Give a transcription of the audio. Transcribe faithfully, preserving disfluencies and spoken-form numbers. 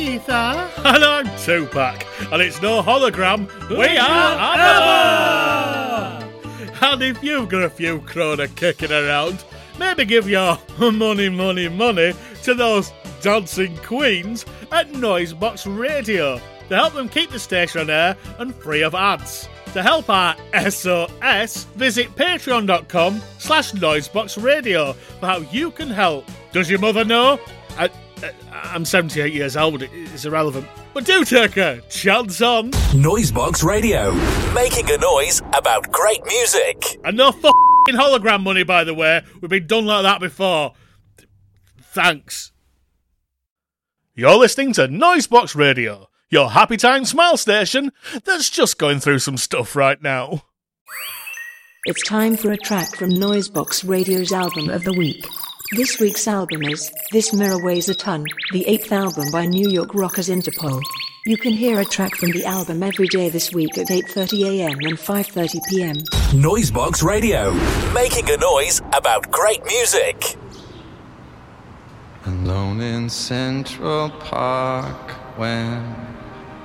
Ether. And I'm Tupac. And it's no hologram. We, we are ABBA! And if you've got a few kroner kicking around, maybe give your money, money, money to those dancing queens at Noisebox Radio to help them keep the station on air and free of ads. To help our S O S, visit patreon.com slash noiseboxradio for how you can help. Does your mother know? I, I, I'm seventy-eight years old, it's irrelevant. But do take a chance on Noisebox Radio, making a noise about great music. And no f***ing hologram money, by the way. We've been done like that before. Thanks. You're listening to Noisebox Radio, your happy time smile station that's just going through some stuff right now. It's time for a track from Noisebox Radio's album of the week. This week's album is This Mirror Weighs a Ton, the eighth album by New York rockers Interpol. You can hear a track from the album every day this week at eight thirty a.m. and five thirty p.m. Noisebox Radio, making a noise about great music. Alone in Central Park when